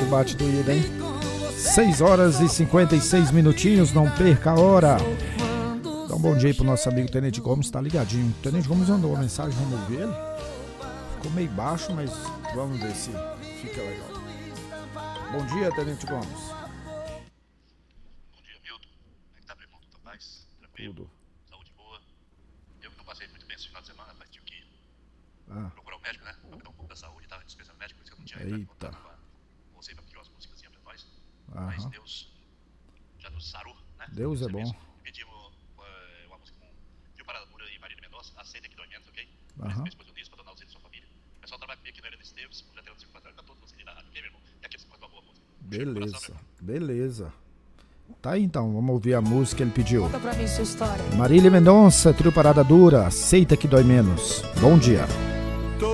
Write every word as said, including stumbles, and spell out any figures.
tempo bate doído, hein? seis horas e cinquenta e seis minutinhos, não perca a hora. Dá um bom dia aí pro nosso amigo Tenente Gomes, tá ligadinho. O Tenente Gomes mandou uma mensagem, vamos ouvir ele? Ficou meio baixo, mas vamos ver se fica legal. Bom dia, Tenente Gomes. Bom dia, Milton. Como é que tá, meu irmão? Tudo paz? Tranquilo? Tudo. Saúde boa. Eu que não passei muito bem esse final de semana, mas tive que Ah. procurar o médico, né? Pra cuidar um pouco da saúde, tava dispensando médico, por isso que eu não tinha Eita. entrado com você pra pedir umas músicas pra nós. Aham. Mas Deus já nos sarou, né? Deus é Você bom. mesmo. Pedimos uh, uma música com Fio Parada Dura e Marília Mendonça, Aceita que dói menos, ok? Aham. Minha esposa Eunice, pra dona Alzira e sua família. O pessoal trabalha comigo aqui na Arena Esteves, já tem cinco quatro anos, pra todos vocês aí na rádio, ok, meu irmão? E aqui você faz uma boa música. Beleza, beleza. Tá aí então, vamos ouvir a música que ele pediu. Conta pra mim sua história. Marília Mendonça, Trio Parada Dura, Aceita que dói menos. Bom dia.